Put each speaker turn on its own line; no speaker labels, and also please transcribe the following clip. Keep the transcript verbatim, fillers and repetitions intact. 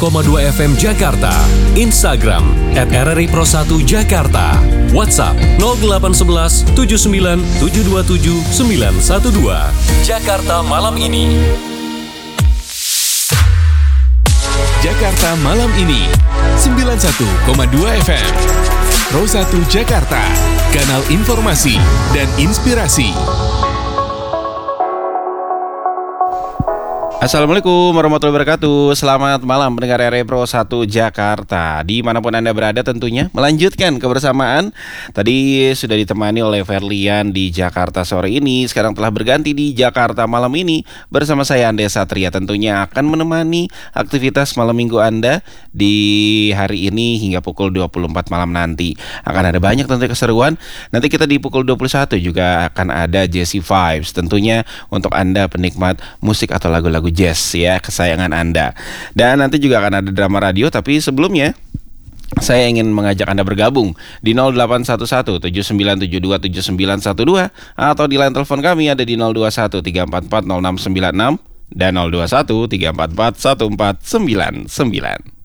koma dua F M Jakarta, Instagram at R R I Pro satu Jakarta, WhatsApp nol delapan satu satu tujuh sembilan tujuh dua tujuh sembilan satu dua. Jakarta Malam Ini.
Jakarta Malam Ini sembilan puluh satu koma dua F M Pro satu Jakarta, kanal informasi dan inspirasi.
Assalamualaikum warahmatullahi wabarakatuh. Selamat malam pendengar R R I Pro satu Jakarta, dimanapun Anda berada tentunya. Melanjutkan kebersamaan. Tadi sudah ditemani oleh Ferlian di Jakarta sore ini. Sekarang telah berganti di Jakarta malam ini. Bersama saya Ande Satria tentunya akan menemani aktivitas malam minggu Anda di hari ini hingga pukul dua puluh empat malam nanti. Akan ada banyak tentunya keseruan. Nanti kita di pukul dua puluh satu juga akan ada Jazzy Vibes. Tentunya untuk Anda penikmat musik atau lagu-lagu jazz ya, kesayangan Anda. Dan nanti juga akan ada drama radio, tapi sebelumnya saya ingin mengajak Anda bergabung di nol delapan satu satu tujuh sembilan tujuh dua tujuh sembilan satu dua atau di line telepon kami ada di nol dua satu tiga empat empat nol enam sembilan enam dan nol dua satu tiga empat empat satu empat sembilan sembilan.